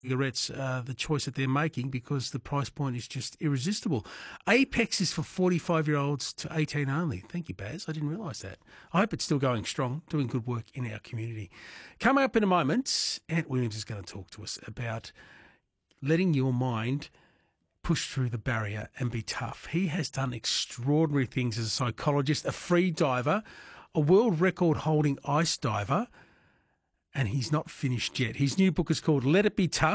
cigarettes, the choice that they're making, because the price point is just irresistible. Apex is for 45-year-olds to 18 only. Thank you, Baz. I didn't realise that. I hope it's still going strong, doing good work in our community. Coming up in a moment, Ant Williams is going to talk to us about letting your mind push through the barrier and be tough. He has done extraordinary things as a psychologist, a free diver, a world record holding ice diver, and he's not finished yet. His new book is called Let It Be Tough.